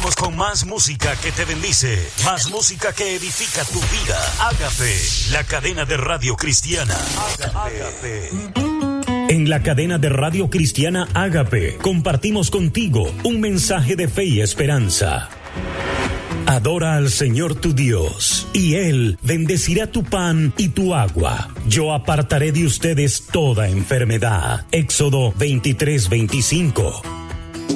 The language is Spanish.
Seguimos con más música que te bendice, más música que edifica tu vida. Ágape, la cadena de radio cristiana. Ágape. En la cadena de radio cristiana Ágape, compartimos contigo un mensaje de fe y esperanza. Adora al Señor tu Dios, y Él bendecirá tu pan y tu agua. Yo apartaré de ustedes toda enfermedad. Éxodo 23:25.